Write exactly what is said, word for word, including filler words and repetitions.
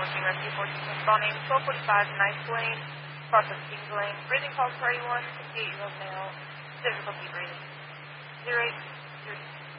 fourteen, Rescue fourteen, call name twelve forty-five, Ninth Lane, process Kings Lane, breathing pulse thirty-one, sixty-eight year old male, difficulty breathing, zero eight zero.